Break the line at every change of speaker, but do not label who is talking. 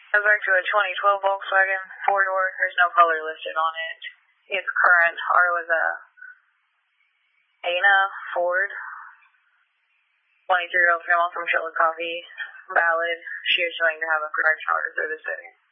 Goes back to a 2012 Volkswagen 4-door. There's no color listed on it. It's current. R was a Ana Ford, 23-year-old female from Chillicothe, valid. She is showing to have a correct order through the city.